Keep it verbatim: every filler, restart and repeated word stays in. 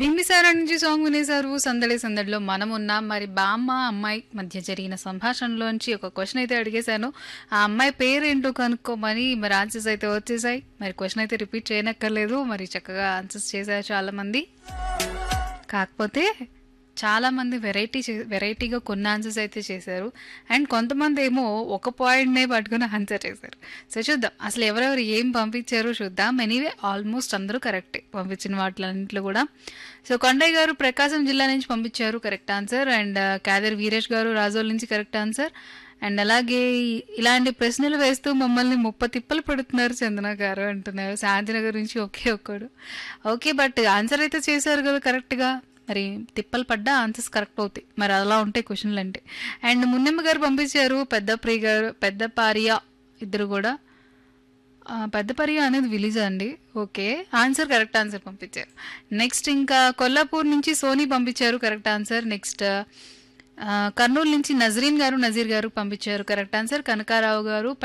బింబిసార నుంచి సాంగ్ వినేశారు. సందడి సందడిలో మనమున్నాం. మరి బామ్మ, అమ్మాయి మధ్య జరిగిన సంభాషణలోంచి ఒక క్వెషన్ అయితే అడిగేశాను. ఆ అమ్మాయి పేరేంటో కనుక్కోమని మరి ఆన్సర్స్ అయితే వచ్చేసాయి. మరి క్వెషన్ అయితే రిపీట్ చేయనక్కర్లేదు. మరి చక్కగా ఆన్సర్స్ చేశారు చాలామంది. కాకపోతే చాలామంది వెరైటీ చే వెరైటీగా కొన్ని ఆన్సర్స్ అయితే చేశారు. అండ్ కొంతమంది ఏమో ఒక పాయింట్‌నే పట్టుకొని ఆన్సర్ చేశారు. సో, చూద్దాం అసలు ఎవరెవరు ఏం పంపించారో చూద్దాం. ఎనీవే ఆల్మోస్ట్ అందరూ కరెక్టే పంపించిన వాటిలన్నింటిలో కూడా. సో, కొండయ్య గారు ప్రకాశం జిల్లా నుంచి పంపించారు correct answer. And Khadar Veeresh గారు రాజోల్ నుంచి కరెక్ట్ ఆన్సర్. అండ్ అలాగే ఇలాంటి ప్రశ్నలు వేస్తూ మమ్మల్ని ముప్ప తిప్పలు పెడుతున్నారు చందన గారు అంటున్నారు. శాంతినగర్ నుంచి ఒకే ఒక్కడు. ఓకే. బట్ ఆన్సర్ అయితే చేశారు కదా కరెక్ట్‌గా. మరి తిప్పలు పడ్డా ఆన్సర్స్ కరెక్ట్ అవుతాయి. మరి అలా ఉంటాయి క్వశ్చన్లు అంటే. అండ్ మున్నెమ్మ గారు పంపించారు. పెద్ద ప్రియ గారు, పెద్ద పారియా ఇద్దరు కూడా. ఆ, పెద్ద పారియా అనేది విలేజా అండి? ఓకే. ఆన్సర్ కరెక్ట్ ఆన్సర్ పంపించారు. నెక్స్ట్ ఇంకా కొల్లాపూర్ నుంచి సోనీ పంపించారు కరెక్ట్ ఆన్సర్. నెక్స్ట్ ఆ, కర్నూలు నుంచి నజరీన్ గారు, నజీర్ గారు పంపించారు కరెక్ట్ ఆన్సర్. కనకారావు గారు